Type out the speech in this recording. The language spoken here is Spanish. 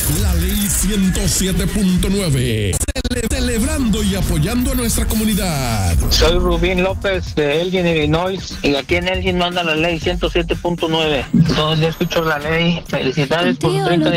La ley 107.9. Celebrando y apoyando a nuestra comunidad. Soy Rubín López de Elgin, Illinois, y aquí en Elgin manda la ley 107.9. Todos los días escucho la ley. Felicidades por 30